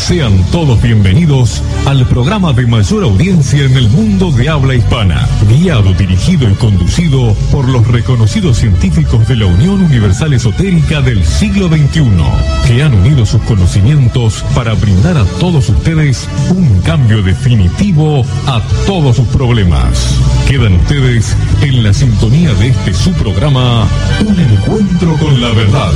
Sean todos bienvenidos al programa de mayor audiencia en el mundo de habla hispana, guiado, dirigido y conducido por los reconocidos científicos de la Unión Universal Esotérica del siglo XXI, que han unido sus conocimientos para brindar a todos ustedes un cambio definitivo a todos sus problemas. Quedan ustedes en la sintonía de este su programa, Un Encuentro con la Verdad.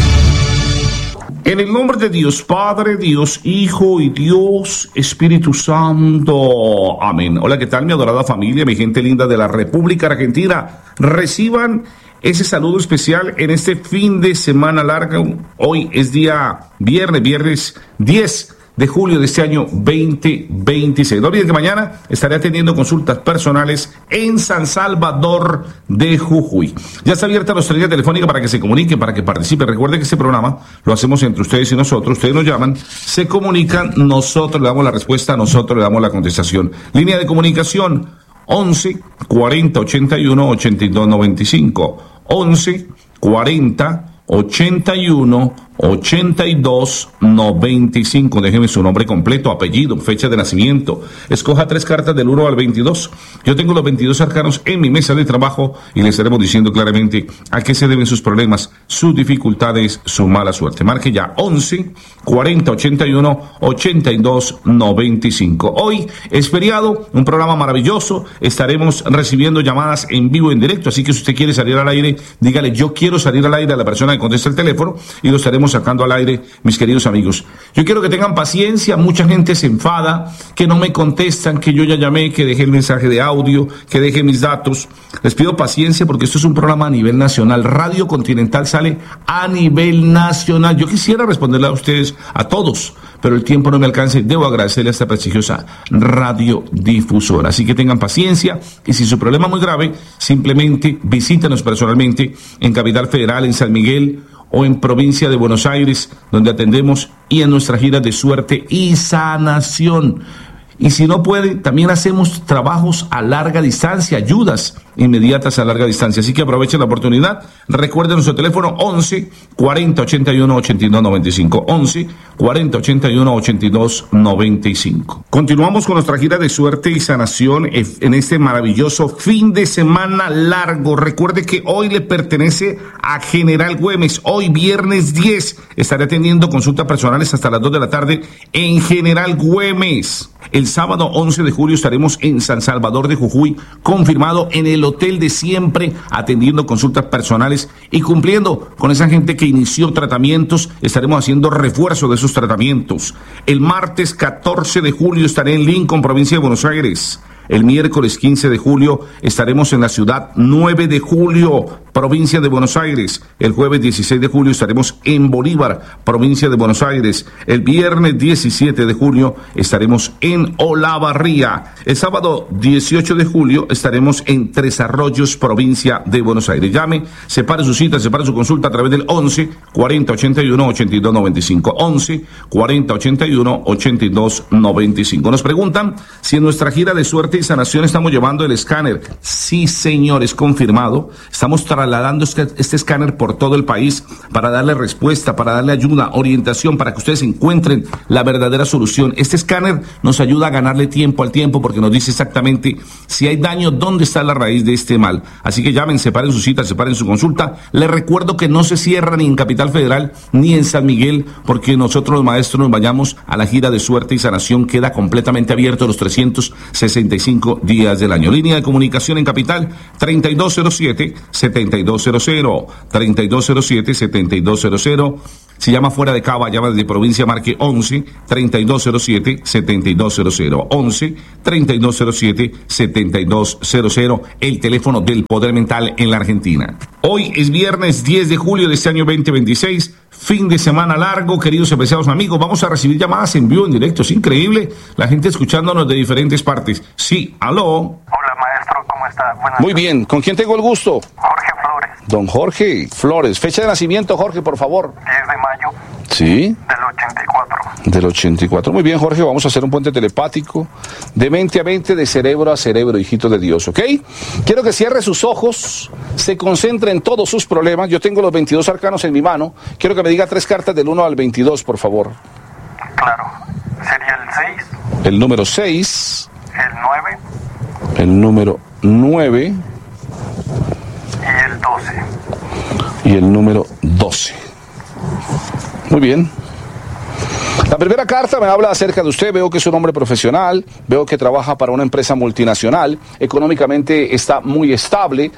En el nombre de Dios Padre, Dios Hijo y Dios Espíritu Santo. Amén. Hola, ¿qué tal, mi adorada familia, mi gente linda de la República Argentina? Reciban ese saludo especial en este fin de semana largo. Hoy es día viernes 10 de julio de este año 2026. No olviden que mañana estaré atendiendo consultas personales en San Salvador de Jujuy. Ya está abierta nuestra línea telefónica para que se comuniquen, para que participen. Recuerden que este programa lo hacemos entre ustedes y nosotros. Ustedes nos llaman, se comunican, nosotros le damos la respuesta, nosotros le damos la contestación. Línea de comunicación 11 40 81 82 95. 11 40 81 82 95. Déjeme su nombre completo, apellido, fecha de nacimiento. Escoja 3 cartas del 1 al 22. Yo tengo los 22 arcanos en mi mesa de trabajo y le estaremos diciendo claramente a qué se deben sus problemas, sus dificultades, su mala suerte. Marque ya 11 40 81 82 95. Hoy es feriado, un programa maravilloso. Estaremos recibiendo llamadas en vivo, en directo. Así que si usted quiere salir al aire, dígale yo quiero salir al aire a la persona que contesta el teléfono y lo estaremos sacando al aire, mis queridos amigos. Yo quiero que tengan paciencia. Mucha gente se enfada, que no me contestan, que yo ya llamé, que dejé el mensaje de audio, que dejé mis datos. Les pido paciencia porque esto es un programa a nivel nacional. Radio Continental sale a nivel nacional. Yo quisiera responderle a ustedes, a todos, pero el tiempo no me alcanza y debo agradecerle a esta prestigiosa radiodifusora. Así que tengan paciencia y si su problema es muy grave, simplemente visítanos personalmente en Capital Federal, en San Miguel o en provincia de Buenos Aires, donde atendemos, y en nuestra gira de suerte y sanación. Y si no puede, también hacemos trabajos a larga distancia, ayudas inmediatas a larga distancia. Así que aprovechen la oportunidad. Recuerden nuestro teléfono 11 40 81 82 95. 11 40 81 82 95. Continuamos con nuestra gira de suerte y sanación en este maravilloso fin de semana largo. Recuerde que hoy le pertenece a General Güemes. Hoy viernes 10 estaré atendiendo consultas personales hasta las 2 de la tarde en General Güemes. El sábado 11 de julio estaremos en San Salvador de Jujuy, confirmado en el hotel de siempre, atendiendo consultas personales y cumpliendo con esa gente que inició tratamientos. Estaremos haciendo refuerzo de esos tratamientos. El martes 14 de julio estaré en Lincoln, provincia de Buenos Aires. El miércoles 15 de julio estaremos en la ciudad 9 de julio, provincia de Buenos Aires. El jueves 16 de julio estaremos en Bolívar, provincia de Buenos Aires. El viernes 17 de julio estaremos en Olavarría. El sábado 18 de julio estaremos en Tres Arroyos, provincia de Buenos Aires. Llame, separe su cita, separe su consulta a través del 11 40 81 82 95. 11 40 81 82 95. Nos preguntan si en nuestra gira de suerte y sanación estamos llevando el escáner. Sí, señores, confirmado. Estamos trasladando este escáner por todo el país para darle respuesta, para darle ayuda, orientación, para que ustedes encuentren la verdadera solución. Este escáner nos ayuda a ganarle tiempo al tiempo porque nos dice exactamente si hay daño, dónde está la raíz de este mal. Así que llamen, separen su cita, separen su consulta. Les recuerdo que no se cierra ni en Capital Federal ni en San Miguel porque nosotros los maestros nos vayamos a la gira de suerte y sanación. Queda completamente abierto los 365 días del año. Línea de comunicación en Capital 3207-7200, 3207-7200. Si llama fuera de Cava, llama desde provincia, marque 11-3207-7200, 11-3207-7200, el teléfono del poder mental en la Argentina. Hoy es viernes 10 de julio de este año 2026, fin de semana largo, queridos y apreciados amigos. Vamos a recibir llamadas en vivo, en directo. Es increíble, la gente escuchándonos de diferentes partes. Sí, aló. Hola, maestro, ¿cómo está? Buenas Muy bien, ¿con quién tengo el gusto? Jorge Flores. Don Jorge Flores. Fecha de nacimiento, Jorge, por favor. 10 de mayo. ¿Sí? Del 84. Del 84. Muy bien, Jorge, vamos a hacer un puente telepático de mente a mente, de cerebro a cerebro, hijito de Dios, ¿ok? Quiero que cierre sus ojos, se concentre en todos sus problemas. Yo tengo los 22 arcanos en mi mano. Quiero que me diga 3 cartas del 1 al 22, por favor. Claro. el número 6, el 9 el número 9 y el 12. y el número 12. Muy bien. La primera carta me habla acerca de usted. Veo que es un hombre profesional, veo que trabaja para una empresa multinacional, económicamente está muy estable,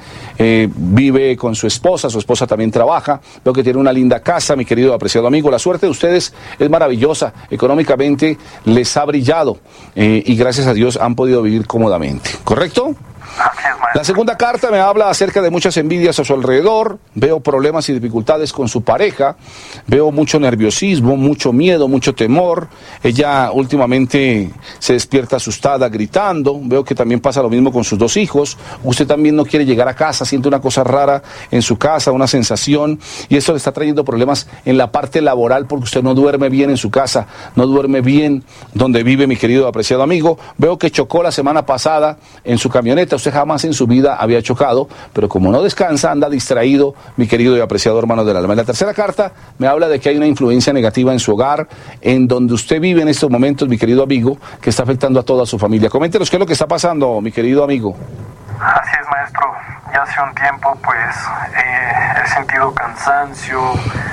vive con su esposa también trabaja, veo que tiene una linda casa, mi querido apreciado amigo. La suerte de ustedes es maravillosa, económicamente les ha brillado y gracias a Dios han podido vivir cómodamente, ¿correcto? Así es, maestro. La segunda carta me habla acerca de muchas envidias a su alrededor, veo problemas y dificultades con su pareja, veo mucho nerviosismo, mucho miedo, mucho temor. Ella últimamente se despierta asustada, gritando, veo que también pasa lo mismo con sus 2 hijos. Usted también no quiere llegar a casa, siente una cosa rara en su casa, una sensación, y esto le está trayendo problemas en la parte laboral porque usted no duerme bien en su casa, no duerme bien donde vive, mi querido apreciado amigo. Veo que chocó la semana pasada en su camioneta. Usted jamás en su vida había chocado, pero como no descansa, anda distraído, mi querido y apreciado hermano del alma. La tercera carta me habla de que hay una influencia negativa en su hogar, en donde usted vive en estos momentos, mi querido amigo, que está afectando a toda su familia. Coméntenos qué es lo que está pasando, mi querido amigo. Así es, maestro. Ya hace un tiempo, pues, he sentido cansancio.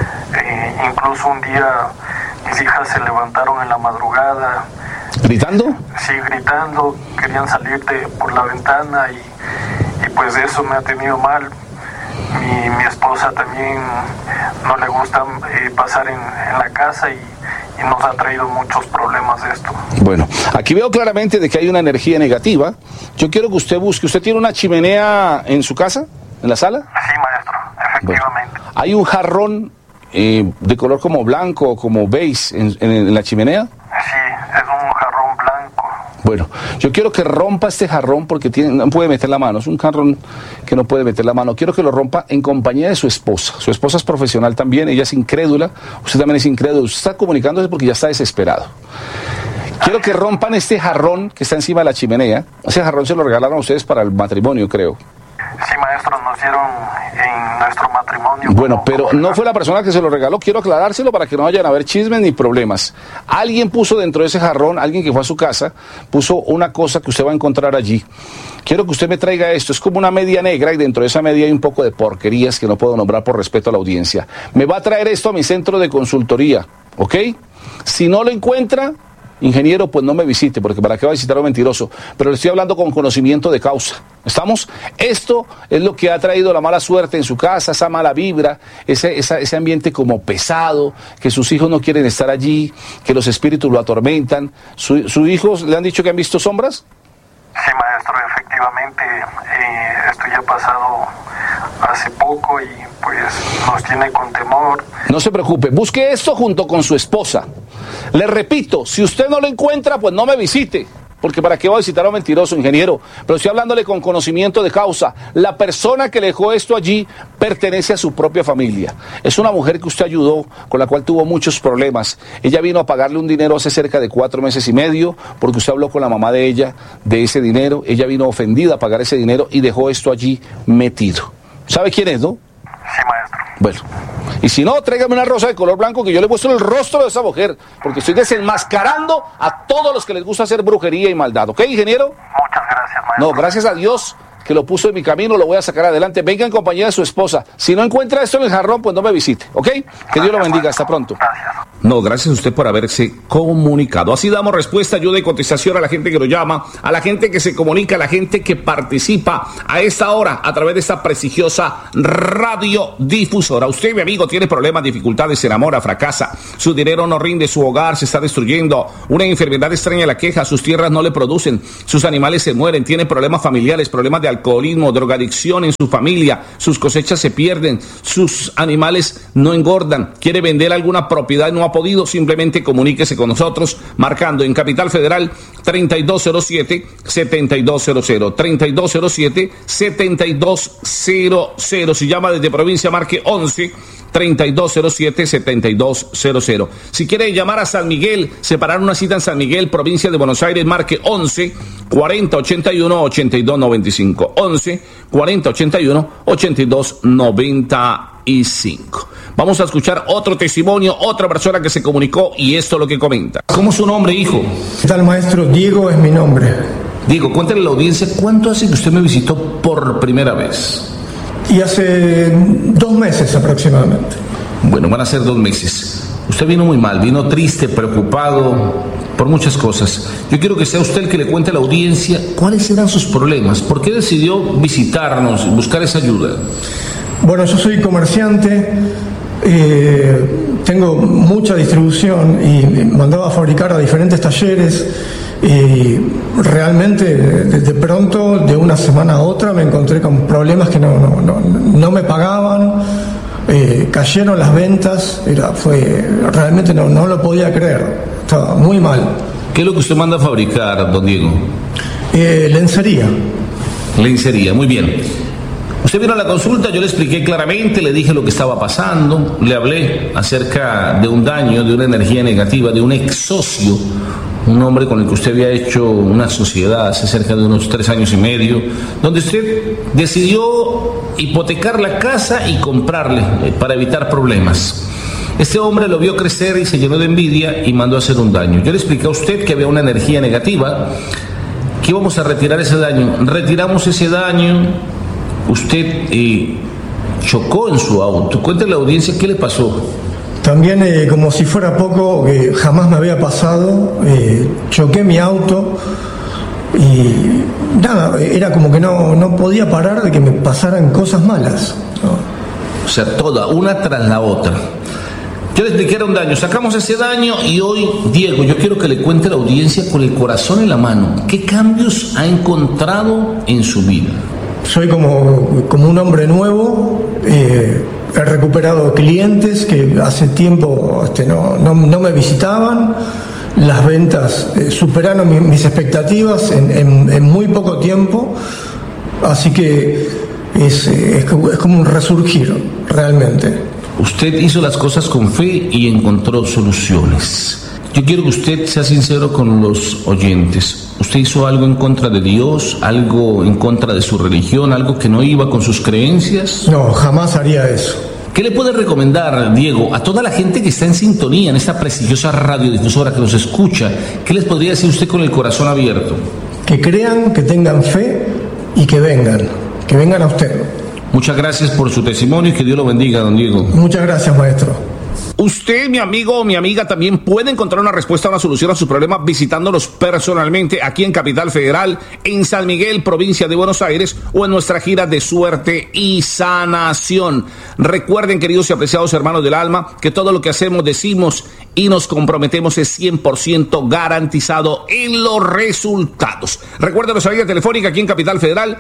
Incluso un día mis hijas se levantaron en la madrugada. ¿Gritando? Sí, gritando, querían salir por la ventana y pues eso me ha tenido mal. Mi esposa también no le gusta pasar en la casa y nos ha traído muchos problemas esto. Bueno, aquí veo claramente de que hay una energía negativa. Yo quiero que usted busque. ¿Usted tiene una chimenea en su casa, en la sala? Sí, maestro, efectivamente. Bueno, hay un jarrón de color como blanco o como beige en la chimenea. Sí, es un jarrón blanco. Bueno, yo quiero que rompa este jarrón porque no puede meter la mano, es un jarrón que no puede meter la mano. Quiero que lo rompa en compañía de su esposa. Su esposa es profesional también, ella es incrédula, usted también es incrédulo, usted está comunicándose porque ya está desesperado. Quiero que rompan este jarrón que está encima de la chimenea. Ese jarrón se lo regalaron a ustedes para el matrimonio, creo. Sí, maestro, nos dieron en nuestro matrimonio. Bueno, pero no fue la persona que se lo regaló. Quiero aclarárselo para que no vayan a haber chismes ni problemas. Alguien puso dentro de ese jarrón, alguien que fue a su casa, puso una cosa que usted va a encontrar allí. Quiero que usted me traiga esto. Es como una media negra y dentro de esa media hay un poco de porquerías que no puedo nombrar por respeto a la audiencia. Me va a traer esto a mi centro de consultoría, ¿ok? Si no lo encuentra, ingeniero, pues no me visite, porque ¿para qué va a visitar a un mentiroso? Pero le estoy hablando con conocimiento de causa. ¿Estamos? Esto es lo que ha traído la mala suerte en su casa, esa mala vibra, ese ambiente como pesado, que sus hijos no quieren estar allí, que los espíritus lo atormentan. ¿Sus hijos le han dicho que han visto sombras? Sí, maestro, efectivamente, esto ya ha pasado hace poco y pues nos tiene con temor. No se preocupe, busque esto junto con su esposa. Le repito, si usted no lo encuentra, pues no me visite, porque ¿para qué va a visitar a un mentiroso, ingeniero? Pero estoy hablándole con conocimiento de causa. La persona que le dejó esto allí pertenece a su propia familia. Es una mujer que usted ayudó, con la cual tuvo muchos problemas. Ella vino a pagarle un dinero hace cerca de 4 meses y medio, porque usted habló con la mamá de ella de ese dinero. Ella vino ofendida a pagar ese dinero y dejó esto allí metido. ¿Sabe quién es, no? Sí, maestro. Bueno, y si no, tráigame una rosa de color blanco que yo le muestro el rostro de esa mujer, porque estoy desenmascarando a todos los que les gusta hacer brujería y maldad. ¿Ok, ingeniero? Muchas gracias, maestro. No, gracias a Dios que lo puso en mi camino, lo voy a sacar adelante. Venga en compañía de su esposa. Si no encuentra esto en el jarrón, pues no me visite, ¿ok? Que Dios lo bendiga. Hasta pronto. Gracias. No, gracias a usted por haberse comunicado. Así damos respuesta, ayuda y contestación a la gente que lo llama, a la gente que se comunica, a la gente que participa a esta hora a través de esta prestigiosa radiodifusora. Usted, mi amigo, tiene problemas, dificultades, se enamora, fracasa, su dinero no rinde, su hogar se está destruyendo, una enfermedad extraña la queja, sus tierras no le producen, sus animales se mueren, tiene problemas familiares, problemas de alcoholismo, drogadicción en su familia, sus cosechas se pierden, sus animales no engordan, quiere vender alguna propiedad, no ha podido, simplemente comuníquese con nosotros marcando en Capital Federal 3207-7200, 3207-7200. Si llama desde provincia, marque 11-3207-7200. Si quiere llamar a San Miguel, separar una cita en San Miguel, provincia de Buenos Aires, marque 11-4081-8295, 11-4081-8295. 5. Vamos a escuchar otro testimonio, otra persona que se comunicó y esto es lo que comenta. ¿Cómo es su nombre, hijo? ¿Qué tal, maestro? Diego es mi nombre. Diego, cuéntale a la audiencia, ¿cuánto hace que usted me visitó por primera vez? Y hace 2 meses aproximadamente. Bueno, van a ser 2 meses. Usted vino muy mal, vino triste, preocupado por muchas cosas. Yo quiero que sea usted el que le cuente a la audiencia cuáles eran sus problemas. ¿Por qué decidió visitarnos, buscar esa ayuda? Bueno, yo soy comerciante, tengo mucha distribución y mandaba a fabricar a diferentes talleres. Y realmente de pronto, de una semana a otra, me encontré con problemas que no me pagaban, cayeron las ventas, realmente no lo podía creer, estaba muy mal. ¿Qué es lo que usted manda a fabricar, don Diego? Lencería. Lencería, muy bien. Usted vino a la consulta, yo le expliqué claramente, le dije lo que estaba pasando, le hablé acerca de un daño, de una energía negativa, de un ex socio, un hombre con el que usted había hecho una sociedad hace cerca de unos 3 años y medio, donde usted decidió hipotecar la casa y comprarle para evitar problemas. Este hombre lo vio crecer y se llenó de envidia y mandó a hacer un daño. Yo le expliqué a usted que había una energía negativa, que íbamos a retirar ese daño. Retiramos ese daño, usted chocó en su auto. Cuéntale a la audiencia qué le pasó. También, como si fuera poco, jamás me había pasado, choqué mi auto y nada, era como que no podía parar de que me pasaran cosas malas, ¿no? O sea, toda, una tras la otra. Yo le expliqué, era un daño, sacamos ese daño y hoy, Diego, yo quiero que le cuente a la audiencia con el corazón en la mano, ¿qué cambios ha encontrado en su vida? Soy como un hombre nuevo, he recuperado clientes que hace tiempo no me visitaban, las ventas superaron mis expectativas en muy poco tiempo, así que es como un resurgir realmente. Usted hizo las cosas con fe y encontró soluciones. Yo quiero que usted sea sincero con los oyentes. ¿Usted hizo algo en contra de Dios, algo en contra de su religión, algo que no iba con sus creencias? No, jamás haría eso. ¿Qué le puede recomendar, Diego, a toda la gente que está en sintonía en esta prestigiosa radiodifusora que nos escucha? ¿Qué les podría decir usted con el corazón abierto? Que crean, que tengan fe y que vengan a usted. Muchas gracias por su testimonio y que Dios lo bendiga, don Diego. Muchas gracias, maestro. Usted, mi amigo o mi amiga, también puede encontrar una respuesta, una solución a sus problemas visitándonos personalmente aquí en Capital Federal, en San Miguel, provincia de Buenos Aires, o en nuestra gira de suerte y sanación. Recuerden, queridos y apreciados hermanos del alma, que todo lo que hacemos, decimos y nos comprometemos es 100% garantizado en los resultados. Recuerden nuestra línea telefónica aquí en Capital Federal,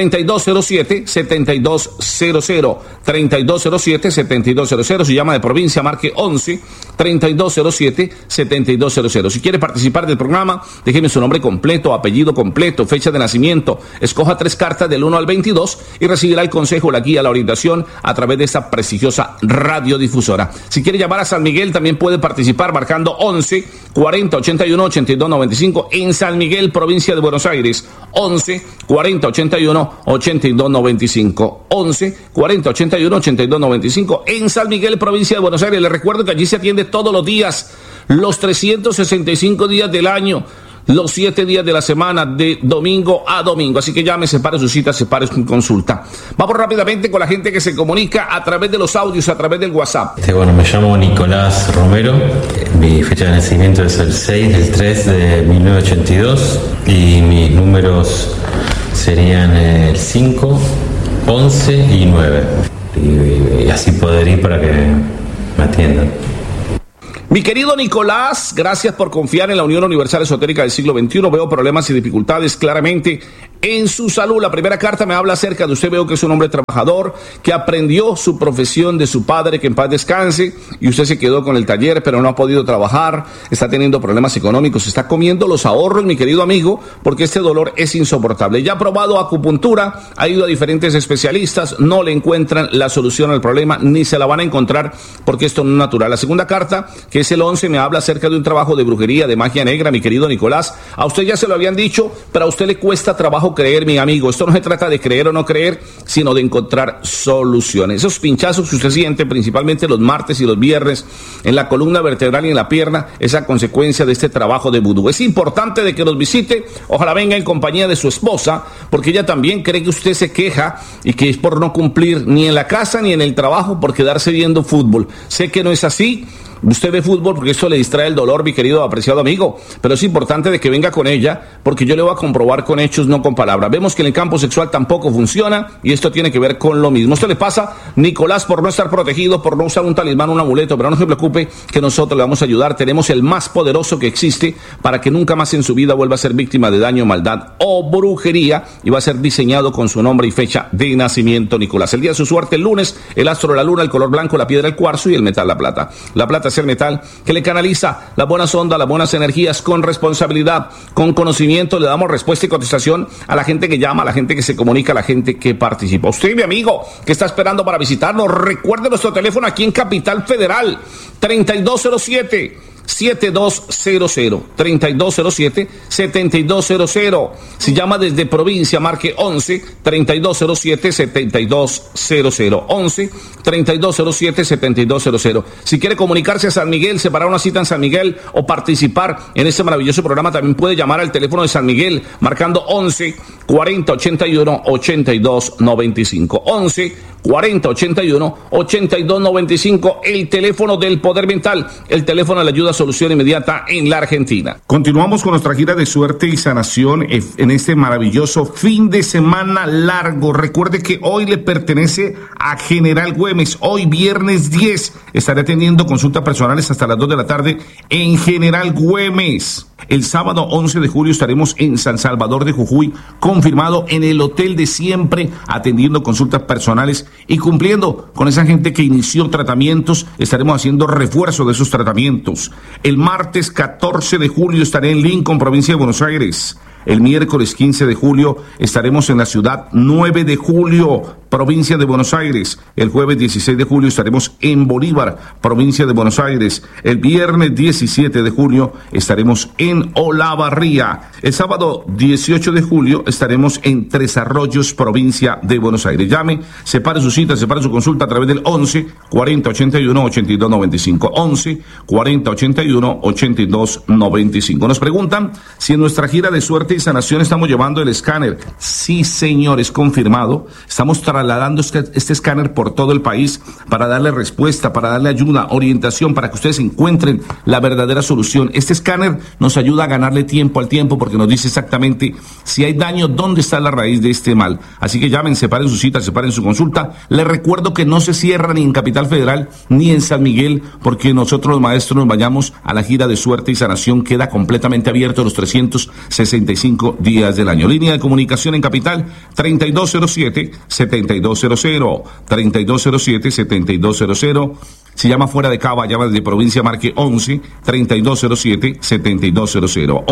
3207-7200, 3207-7200. Si llama de provincia, marque 11-3207-7200. Si quiere participar del programa, déjeme su nombre completo, apellido completo, fecha de nacimiento. Escoja 3 cartas del 1 al 22 y recibirá el consejo, la guía, la orientación a través de esta prestigiosa radiodifusora. Si quiere llamar a San Miguel, también puede participar marcando 11-40-81-82-95 en San Miguel, provincia de Buenos Aires. 11-40-81-82-95. 11-40-81-82-95 en San Miguel, provincia de Buenos Aires. Les recuerdo que allí se atiende todos los días, los 365 días del año, los 7 días de la semana, de domingo a domingo. Así que llame, separe su cita, separe su consulta. Vamos rápidamente con la gente que se comunica a través de los audios, a través del WhatsApp. Bueno, me llamo Nicolás Romero. Mi fecha de nacimiento es el 6/3 de 1982 y mis números serían el 5, 11 y 9. Y así poder ir para que me atiendan. Mi querido Nicolás, gracias por confiar en la Unión Universal Esotérica del siglo XXI. Veo problemas y dificultades claramente en su salud. La primera carta me habla acerca de usted. Veo que es un hombre trabajador, que aprendió su profesión de su padre, que en paz descanse, y usted se quedó con el taller, pero no ha podido trabajar, está teniendo problemas económicos, está comiendo los ahorros, mi querido amigo, porque este dolor es insoportable. Ya ha probado acupuntura, ha ido a diferentes especialistas, no le encuentran la solución al problema, ni se la van a encontrar, porque esto no es natural. La segunda carta, que es el 11, me habla acerca de un trabajo de brujería, de magia negra, mi querido Nicolás. A usted ya se lo habían dicho, pero a usted le cuesta trabajo creer, mi amigo. Esto no se trata de creer o no creer, sino de encontrar soluciones. Esos pinchazos que usted siente, principalmente los martes y los viernes, en la columna vertebral y en la pierna, es a consecuencia de este trabajo de vudú. Es importante de que nos visite, ojalá venga en compañía de su esposa, porque ella también cree que usted se queja y que es por no cumplir ni en la casa ni en el trabajo, por quedarse viendo fútbol. Sé que no es así. Usted ve fútbol porque eso le distrae el dolor, mi querido apreciado amigo, pero es importante de que venga con ella, porque yo le voy a comprobar con hechos, no con palabras. Vemos que en el campo sexual tampoco funciona, y esto tiene que ver con lo mismo. Esto le pasa, Nicolás, por no estar protegido, por no usar un talismán, un amuleto, pero no se preocupe, que nosotros le vamos a ayudar. Tenemos el más poderoso que existe para que nunca más en su vida vuelva a ser víctima de daño, maldad o brujería, y va a ser diseñado con su nombre y fecha de nacimiento, Nicolás. El día de su suerte, el lunes, el astro de la luna, el color blanco, la piedra, el cuarzo, y el metal, la plata. La plata es el metal que le canaliza las buenas ondas, las buenas energías, con responsabilidad, con conocimiento. Le damos respuesta y contestación a la gente que llama, a la gente que se comunica, a la gente que participa. Usted, mi amigo, que está esperando para visitarnos, recuerde nuestro teléfono aquí en Capital Federal, 3207-7200, 3207-7200. Si llama desde provincia, marque 11-3207-7200, 11-3207-7200. Si quiere comunicarse a San Miguel, separar una cita en San Miguel o participar en este maravilloso programa, también puede llamar al teléfono de San Miguel, marcando 11-4081-8295, 11-4081-8295, el teléfono del poder mental, el teléfono de la ayuda a solución inmediata en la Argentina. Continuamos con nuestra gira de suerte y sanación en este maravilloso fin de semana largo. Recuerde que hoy le pertenece a General Güemes. Hoy, viernes 10, estaré atendiendo consultas personales hasta las 2 de la tarde en General Güemes. El sábado 11 de julio estaremos en San Salvador de Jujuy, confirmado en el hotel de siempre, atendiendo consultas personales y cumpliendo con esa gente que inició tratamientos. Estaremos haciendo refuerzo de esos tratamientos. El martes 14 de julio estaré en Lincoln, provincia de Buenos Aires. El miércoles 15 de julio estaremos en la ciudad 9 de julio, provincia de Buenos Aires. El jueves 16 de julio estaremos en Bolívar, provincia de Buenos Aires. El viernes 17 de julio estaremos en Olavarría. El sábado 18 de julio estaremos en Tres Arroyos, provincia de Buenos Aires. Llame, separe su cita, separe su consulta a través del 11 40 81 82 95. 11 40 81 82 95. Nos preguntan si en nuestra gira de suerte y sanación estamos llevando el escáner. Sí, señor, es confirmado. Estamos trasladando este escáner por todo el país para darle respuesta, para darle ayuda, orientación, para que ustedes encuentren la verdadera solución. Este escáner nos ayuda a ganarle tiempo al tiempo, porque nos dice exactamente si hay daño, dónde está la raíz de este mal. Así que llamen, separen su cita, separen su consulta. Les recuerdo que no se cierra ni en Capital Federal ni en San Miguel, porque nosotros los maestros nos vayamos a la gira de suerte y sanación. Queda completamente abierto los 365 días del año. Línea de comunicación en Capital, 3207-7200, 3207-7200. Si llama fuera de Cava, llama desde provincia, marque 11-3207-7200,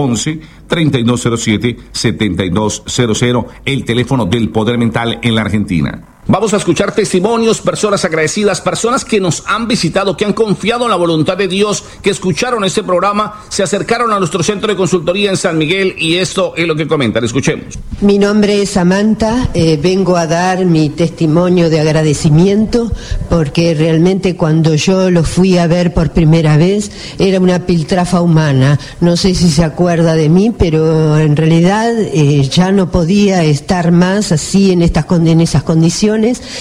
11-3207-7200, el teléfono del poder mental en la Argentina. Vamos a escuchar testimonios, personas agradecidas, personas que nos han visitado, que han confiado en la voluntad de Dios, que escucharon este programa, se acercaron a nuestro centro de consultoría en San Miguel, y esto es lo que comentan. Escuchemos. Mi nombre es Samantha, vengo a dar mi testimonio de agradecimiento, porque realmente cuando yo lo fui a ver por primera vez era una piltrafa humana. No sé si se acuerda de mí, pero en realidad ya no podía estar más así en esas condiciones.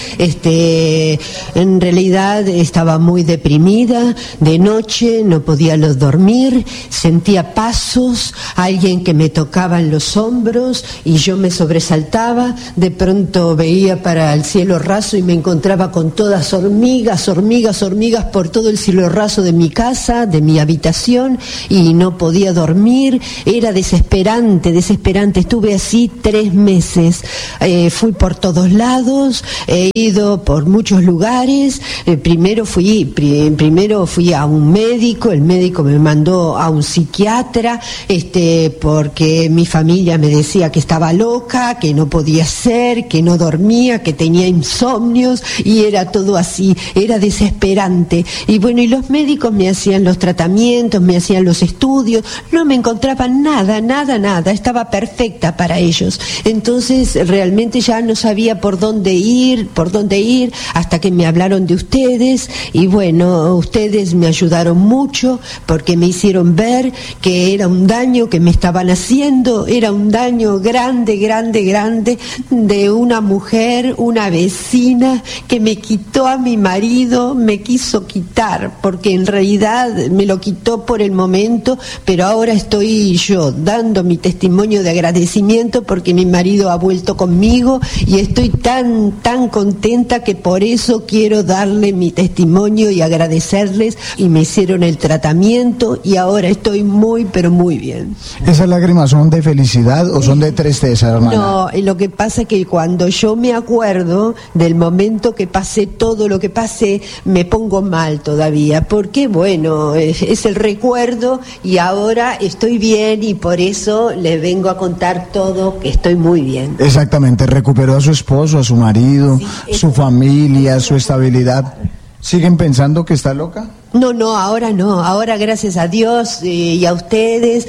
En realidad estaba muy deprimida, de noche no podía dormir, sentía pasos, alguien que me tocaba en los hombros y yo me sobresaltaba. De pronto veía para el cielo raso y me encontraba con todas hormigas por todo el cielo raso de mi casa, de mi habitación, y no podía dormir. Era desesperante. Estuve así 3 meses. Fui por todos lados, médicos, he ido por muchos lugares. Primero fui a un médico, el médico me mandó a un psiquiatra, porque mi familia me decía que estaba loca, que no podía ser, que no dormía, que tenía insomnios, y era todo así, era desesperante. Y bueno, y los médicos me hacían los tratamientos, me hacían los estudios, no me encontraban nada, estaba perfecta para ellos. Entonces realmente ya no sabía por dónde ir, hasta que me hablaron de ustedes, y bueno, ustedes me ayudaron mucho, porque me hicieron ver que era un daño que me estaban haciendo, era un daño grande, de una mujer, una vecina, que me quitó a mi marido, me quiso quitar, porque en realidad me lo quitó por el momento, pero ahora estoy yo dando mi testimonio de agradecimiento porque mi marido ha vuelto conmigo, y estoy tan contenta que por eso quiero darle mi testimonio y agradecerles, y me hicieron el tratamiento y ahora estoy muy, pero muy bien. ¿Esas lágrimas son de felicidad o son de tristeza, hermana? No, lo que pasa es que cuando yo me acuerdo del momento que pasé, todo lo que pasé, me pongo mal todavía, porque bueno, es el recuerdo, y ahora estoy bien, y por eso les vengo a contar todo, que estoy muy bien. Exactamente, recuperó a su esposo, a su marido, sí, su familia, su estabilidad. ¿Siguen pensando que está loca? No, ahora gracias a Dios y a ustedes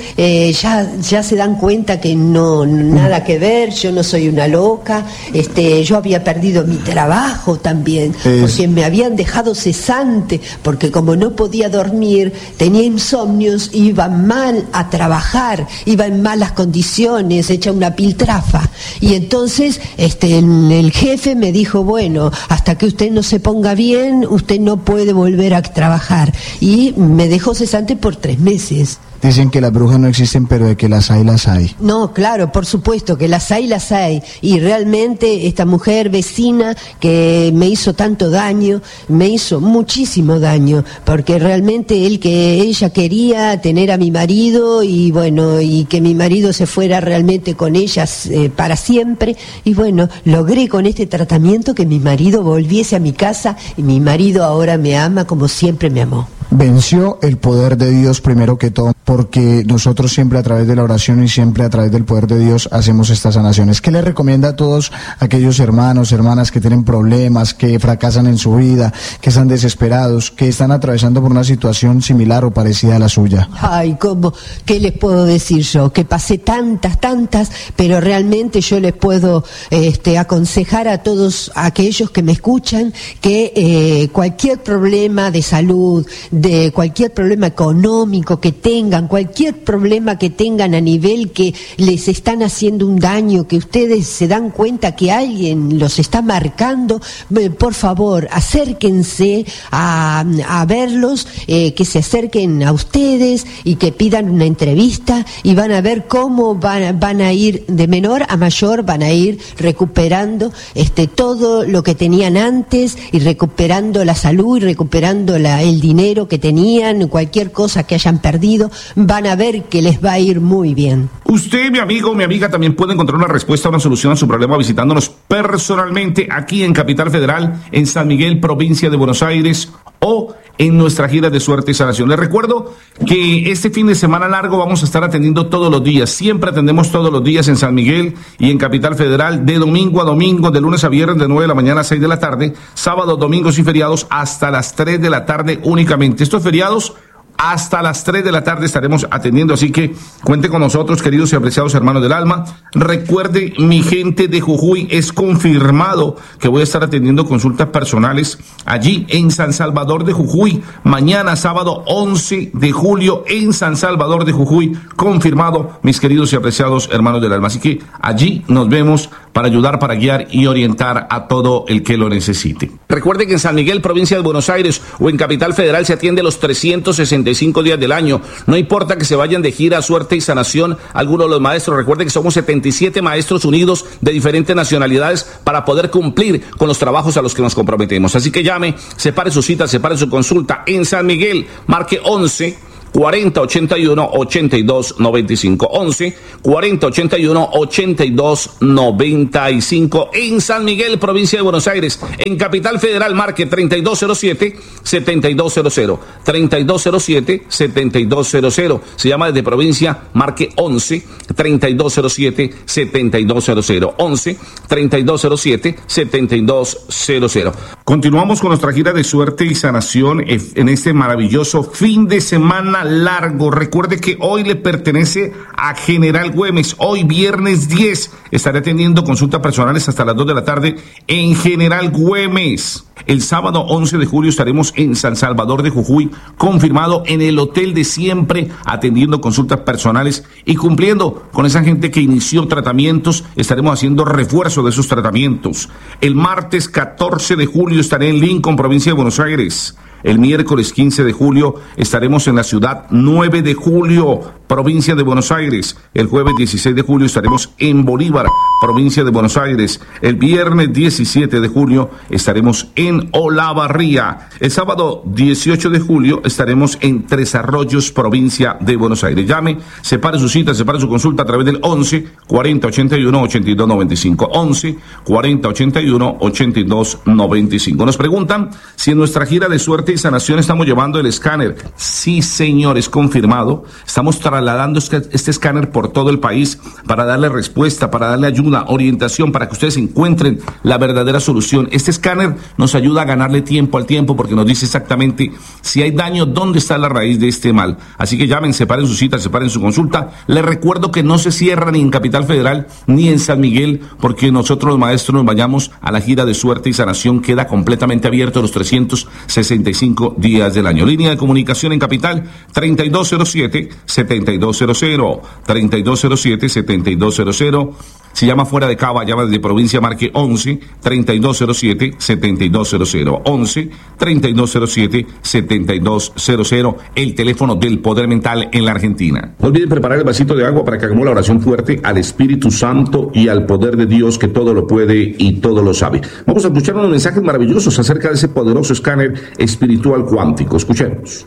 ya se dan cuenta que no, nada que ver, yo no soy una loca, yo había perdido mi trabajo también, porque me habían dejado cesante, porque como no podía dormir, tenía insomnios, iba mal a trabajar, iba en malas condiciones, hecha una piltrafa, y entonces el jefe me dijo, bueno, hasta que usted no se ponga bien, usted no puede volver a trabajar. Y me dejó cesante por 3 meses. Dicen que las brujas no existen, pero de que las hay, las hay. No, claro, por supuesto, que las hay. Y realmente esta mujer vecina que me hizo tanto daño, me hizo muchísimo daño, porque realmente ella quería tener a mi marido, y bueno, y que mi marido se fuera realmente con ella para siempre. Y bueno, logré con este tratamiento que mi marido volviese a mi casa, y mi marido ahora me ama como siempre me amó. Venció el poder de Dios primero que todo, porque nosotros siempre a través de la oración y siempre a través del poder de Dios hacemos estas sanaciones. ¿Qué le recomienda a todos aquellos hermanos, hermanas que tienen problemas, que fracasan en su vida, que están desesperados, que están atravesando por una situación similar o parecida a la suya? Ay, ¿qué les puedo decir yo? Que pasé tantas, pero realmente yo les puedo aconsejar a todos aquellos que me escuchan que cualquier problema de salud, de cualquier problema económico que tengan, cualquier problema que tengan a nivel que les están haciendo un daño, que ustedes se dan cuenta que alguien los está marcando, por favor, acérquense a verlos, que se acerquen a ustedes y que pidan una entrevista, y van a ver cómo van a ir de menor a mayor, van a ir recuperando todo lo que tenían antes, y recuperando la salud, y recuperando el dinero que tenían, cualquier cosa que hayan perdido, van a ver que les va a ir muy bien. Usted, mi amigo, mi amiga, también puede encontrar una respuesta, una solución a su problema visitándonos personalmente aquí en Capital Federal, en San Miguel, provincia de Buenos Aires, o en nuestra gira de suerte y sanación. Les recuerdo que este fin de semana largo vamos a estar atendiendo todos los días. Siempre atendemos todos los días en San Miguel y en Capital Federal, de domingo a domingo, de lunes a viernes, de 9 de la mañana a 6 de la tarde, sábados, domingos y feriados hasta las 3 de la tarde únicamente. Estos feriados hasta las 3 de la tarde estaremos atendiendo, así que cuente con nosotros, queridos y apreciados hermanos del alma. Recuerde, mi gente de Jujuy, es confirmado que voy a estar atendiendo consultas personales allí en San Salvador de Jujuy, mañana sábado 11 de julio en San Salvador de Jujuy, confirmado, mis queridos y apreciados hermanos del alma. Así que allí nos vemos para ayudar, para guiar y orientar a todo el que lo necesite. Recuerde que en San Miguel, provincia de Buenos Aires, o en Capital Federal se atiende los 365 días del año. No importa que se vayan de gira, suerte y sanación algunos de los maestros. Recuerde que somos 77 maestros unidos de diferentes nacionalidades para poder cumplir con los trabajos a los que nos comprometemos. Así que llame, separe su cita, separe su consulta en San Miguel, marque 11 4081-8295. 11-4081-8295. En San Miguel, provincia de Buenos Aires. En Capital Federal, marque 3207-7200. 3207-7200. Se llama desde provincia, marque 11-3207-7200. 11-3207-7200. Continuamos con nuestra gira de suerte y sanación en este maravilloso fin de semana largo. Recuerde que hoy le pertenece a General Güemes. Hoy viernes 10 estaré atendiendo consultas personales hasta las 2 de la tarde en General Güemes. El sábado 11 de julio estaremos en San Salvador de Jujuy, confirmado en el Hotel de Siempre, atendiendo consultas personales y cumpliendo con esa gente que inició tratamientos. Estaremos haciendo refuerzo de esos tratamientos. El martes 14 de julio estaré en Lincoln, provincia de Buenos Aires. El miércoles 15 de julio estaremos en la ciudad 9 de julio, provincia de Buenos Aires. El jueves 16 de julio estaremos en Bolívar, provincia de Buenos Aires. El viernes 17 de julio estaremos en Olavarría. El sábado 18 de julio estaremos en Tres Arroyos, provincia de Buenos Aires. Llame, separe su cita, separe su consulta a través del 11-4081-8295. 11-4081-8295. Nos preguntan si en nuestra gira de suerte y sanación estamos llevando el escáner. Sí, señor, es confirmado. Estamos trasladando este escáner por todo el país para darle respuesta, para darle ayuda, orientación, para que ustedes encuentren la verdadera solución. Este escáner nos ayuda a ganarle tiempo al tiempo porque nos dice exactamente si hay daño, dónde está la raíz de este mal. Así que llamen, separen su cita, separen su consulta. Les recuerdo que no se cierra ni en Capital Federal ni en San Miguel, porque nosotros los maestros nos vayamos a la gira de suerte y sanación. Queda completamente abierto los 365 días del año. Línea de comunicación en Capital 3207-7200. 3207-7200. Si llama fuera de Cava, llama desde provincia, marque 11-3207-7200. 11-3207-7200. El teléfono del poder mental en la Argentina. No olviden preparar el vasito de agua para que hagamos la oración fuerte al Espíritu Santo y al poder de Dios que todo lo puede y todo lo sabe. Vamos a escuchar unos mensajes maravillosos acerca de ese poderoso escáner espiritual cuántico. Escuchemos.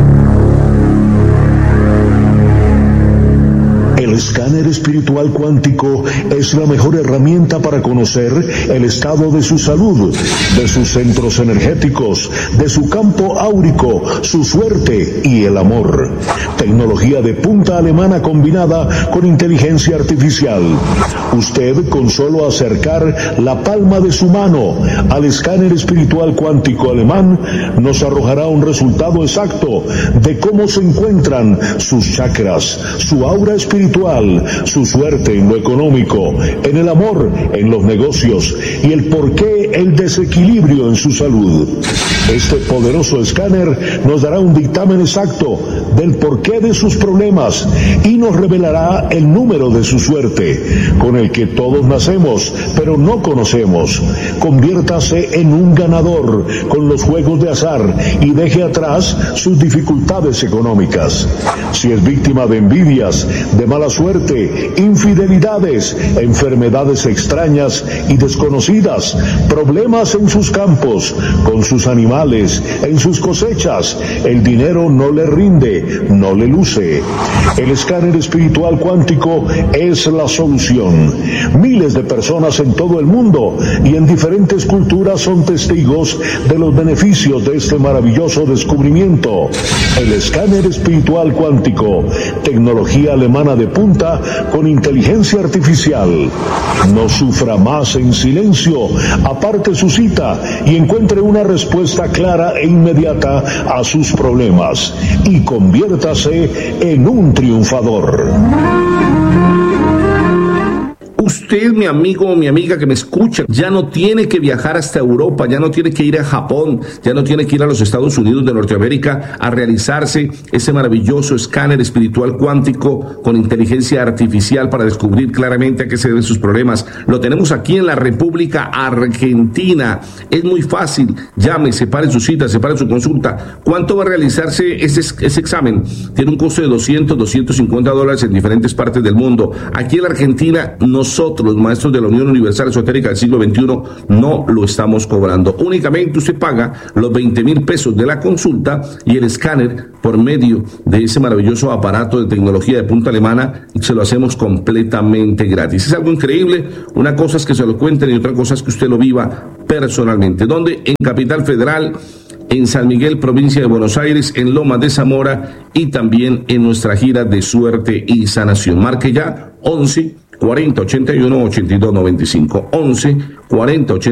El escáner espiritual cuántico es la mejor herramienta para conocer el estado de su salud, de sus centros energéticos, de su campo áurico, su suerte y el amor. Tecnología de punta alemana combinada con inteligencia artificial. Usted, con solo acercar la palma de su mano al escáner espiritual cuántico alemán, nos arrojará un resultado exacto de cómo se encuentran sus chakras, su aura espiritual, su suerte en lo económico, en el amor, en los negocios y el porqué el desequilibrio en su salud. Este poderoso escáner nos dará un dictamen exacto del porqué de sus problemas y nos revelará el número de su suerte, con el que todos nacemos, pero no conocemos. Conviértase en un ganador con los juegos de azar y deje atrás sus dificultades económicas. Si es víctima de envidias, de mala suerte, infidelidades, enfermedades extrañas y desconocidas, problemas en sus campos, con sus animales, en sus cosechas, el dinero no le rinde, no le luce. El escáner espiritual cuántico es la solución. Miles de personas en todo el mundo y en diferentes culturas son testigos de los beneficios de este maravilloso descubrimiento. El escáner espiritual cuántico, tecnología alemana de punta con inteligencia artificial. No sufra más en silencio, aparte su cita y encuentre una respuesta clara e inmediata a sus problemas y conviértase en un triunfador. Usted, mi amigo o mi amiga que me escucha, ya no tiene que viajar hasta Europa, ya no tiene que ir a Japón, ya no tiene que ir a los Estados Unidos de Norteamérica a realizarse ese maravilloso escáner espiritual cuántico con inteligencia artificial para descubrir claramente a qué se deben sus problemas. Lo tenemos aquí en la República Argentina. Es muy fácil. Llame, separe su cita, separe su consulta. ¿Cuánto va a realizarse ese examen? Tiene un costo de $200, $250 en diferentes partes del mundo. Aquí en la Argentina, nosotros nosotros, los maestros de la Unión Universal Esotérica del siglo XXI, no lo estamos cobrando. Únicamente usted paga los 20,000 pesos de la consulta y el escáner por medio de ese maravilloso aparato de tecnología de punta alemana, y se lo hacemos completamente gratis. Es algo increíble. Una cosa es que se lo cuenten y otra cosa es que usted lo viva personalmente. ¿Dónde? En Capital Federal, en San Miguel, provincia de Buenos Aires, en Lomas de Zamora y también en nuestra gira de suerte y sanación. Marque ya 11 40 81 82 95. 11 40 81